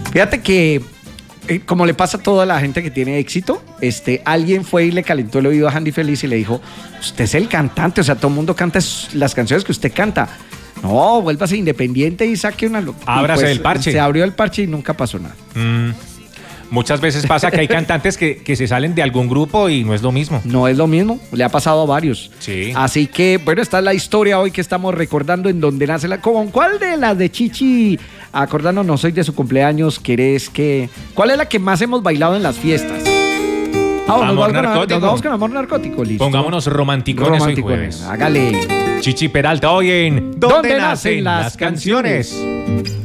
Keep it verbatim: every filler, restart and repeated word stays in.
Fíjate que, eh, como le pasa a toda la gente que tiene éxito, este, alguien fue y le calentó el oído a Andy Feliz y le dijo, usted es el cantante, o sea, todo el mundo canta las canciones que usted canta. No, vuélvase independiente y saque una... Ábrase pues, del parche. Se abrió el parche y nunca pasó nada. Mm. Muchas veces pasa que hay cantantes que, que se salen de algún grupo y no es lo mismo. No es lo mismo, le ha pasado a varios. Sí. Así que, bueno, esta es la historia hoy que estamos recordando en donde nace la... ¿Con cuál de las de Chichi? Acordándonos hoy de su cumpleaños, ¿querés que...? ¿Cuál es la que más hemos bailado en las fiestas? Ah, Amor nos vamos, con, narcótico. nos vamos con amor narcótico, listo. Pongámonos romanticones hoy Romanticones, jueves. hágale. Chichi Peralta hoy en ¿Dónde, ¿Dónde nacen las canciones?